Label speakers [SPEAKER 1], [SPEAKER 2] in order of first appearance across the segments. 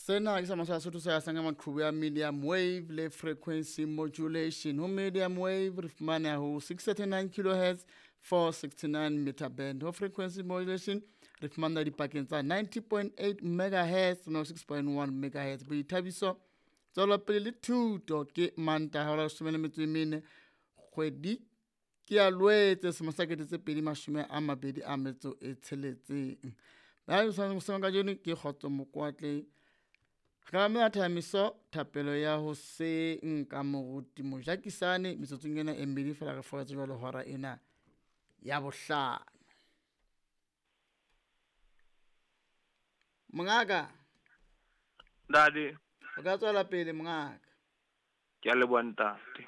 [SPEAKER 1] Sena ke sa Sesotho se a sanga maqhubu ya medium wave le frequency modulation. Ho medium wave re fumana ho 639 kHz 469 meter band. Ho frequency modulation re fumana dipakeng tsa 90.8 MHz no 6.1 MHz. Boithabiso tswela pele le thuto ke Mantaha la 14 kgwedi ke a Lwetse 2026. Ba sa ka jeno ke Kgotso Mokwatle ga me athamiso thapelo ya ho se nka moruti Mojakisane metsotsong ena e mbedi fela re foretsa jwalo hora ena ya bohlano. Mongaka
[SPEAKER 2] Daddy,
[SPEAKER 1] o ka tswela pele mongaka.
[SPEAKER 2] ke a leboha ntate.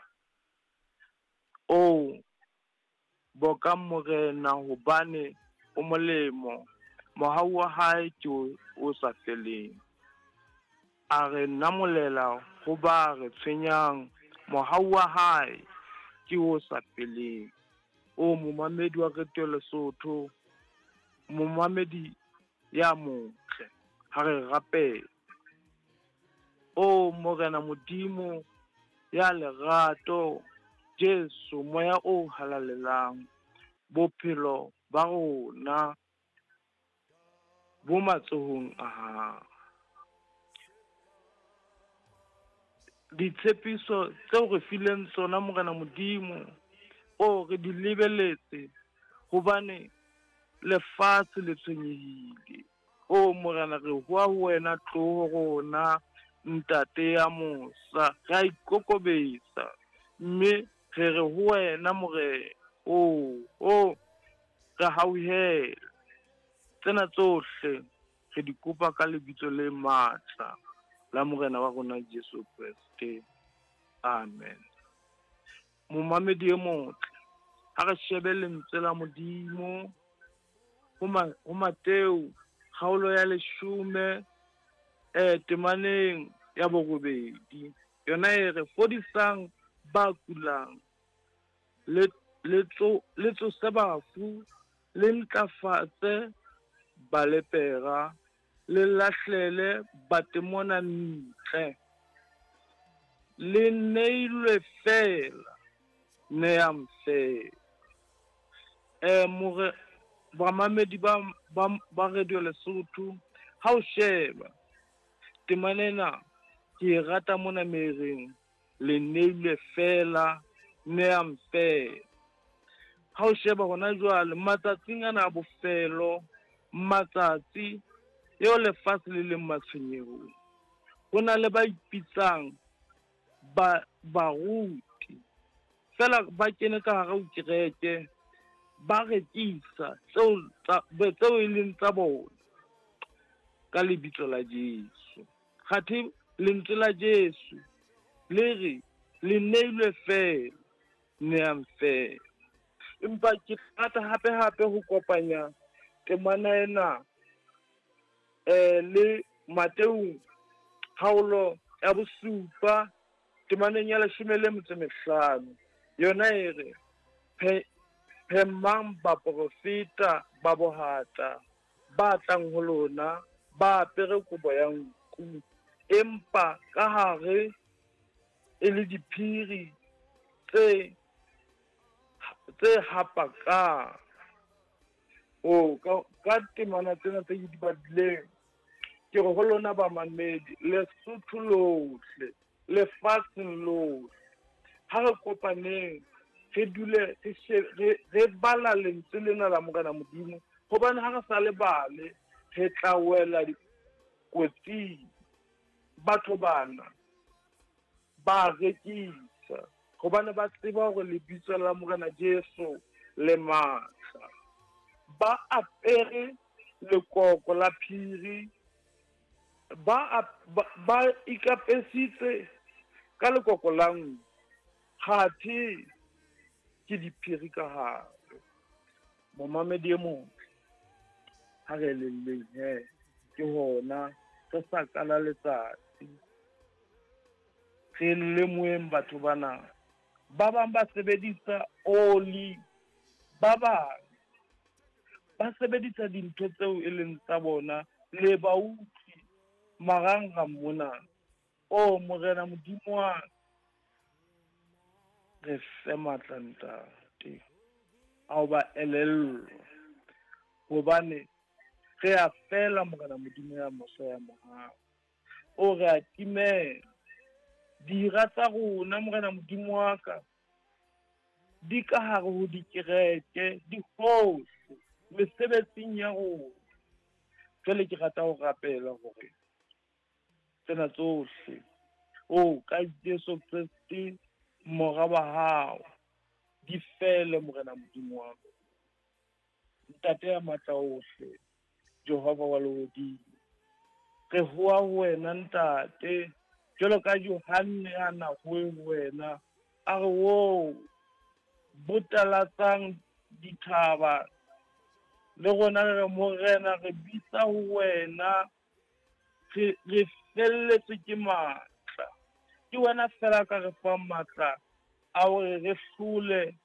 [SPEAKER 2] Oh, boka morena hobane o molemo, mohau wa hae ke o sa feleng. A re namolela ho ba re tshwenyang, mohau wa hae ke o sa feleng. O momamedi wa Radio Lesotho, momamedi ya motle, ha re rapela. O morena Modimo ya lerato, Jesu moya o halalelang, bophelo ba rona bo matsohong a hao. Ditshepiso tseo re fileng tsona morena Modimo, o re di lebeletse hobane lefatshe le tshwenyehile. O morena re hua ho wena tloho rona, ntate ya mosa, ra ikokobetsa, mme re re ho wena morena. O re hauhela tsena tsohle re di kopa ka lebitso le matla la morena wa rona Jesu Kriste. Amen. Momamedi e motle, ha re shebe lentswe la Modimo ho Mateo kgaolo ya 10 temaneng ya 8, yona e re fodisang ba kulang, le tsose bafu, le ntlafatse ba lepera, le lahlele batemona ntle, le neilwe fela neyang fela. Bamamedi ba Radio Lesotho, ha o sheba temanena ke e rata mona mereng, le neilwe fela neyang fela. Ha o sheba hona jwale matsatsing ana a bofelo, matsatsi eo lefatshe le leng matshwenyehong, ho na le ba ipitsang baruti fela ba kene ka hara kereke, ba rekisa tseo e leng tsa bona ka lebitso la Jesu. Kgathe lentswe la Jesu le re le neilwe fela neyang fela. Empa ke rata hape ho kopanya temana ena le Mateo kgaolo ya 7 temaneng ya 15, yona e re phemang ba profeta ba bohata ba tlang ho lona, ba apere kobo ya nku, empa ka hare e le diphiri tse hapakang. Ka temana tsena tse di badileng, ke re ho lona bamamedi, Lesotho lohle, lefatsheng lohle, ha re kopaneng, re dule re bala lentswe lena la morena Modimo, hobane ha re sa le bale re tla wela kotsing. Batho bana ba rekisa hobane ba tseba hore lebitso la morena Jesu le matla. Ba apere lekoko la phiri, ba ikapesitse ka lekoko la nku, kgathe ke diphiri ka hare. Momamedi e motle, ha re leleng ke hona re sa kala letsatsi, re lemoeng batho bana ba bang ba sebedisa oli, ba bang ba sebedisa dintho tseo e leng tsa bona, le ba utlwi marangrang mona o Morena Modimo wa re fe matla ntate ao ba elello hobane re a fela Morena Modimo ya mosa ya mohao o re a timela dira tsa rona Morena Modimo wa ka di ka hare ho dikereke di hohle mesebetsing ya rona jwale ke rata ho rapela hore tsena tsohle ka Jesu Kristi mora wa hao di fele Morena Modimo wa ka ntate ya matla ohle Jehova wa lehodimo re hoa ho wena ntate jwalo ka Johane ana ho wena a re wo botalatsang dithaba le rona re morena re bitsa ho wena re felletswe ke matla ke wena fela ka re fa matla a hore re hlole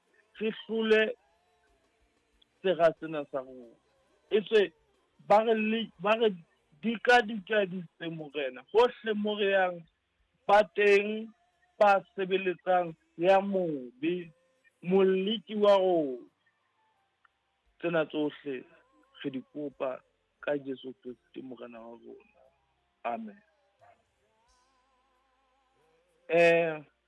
[SPEAKER 2] sera sena sa rona etse ba re dikaditse morena hohle mo re yang ba teng ba sebeletsang ya mobe moliki wa rona tsena tsohle re di kopa ka Jesu Kristi morena wa rona amen